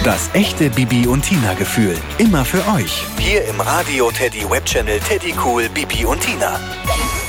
Das echte Bibi und Tina Gefühl. Immer für euch. Hier im Radio Teddy Webchannel Teddy Cool Bibi und Tina.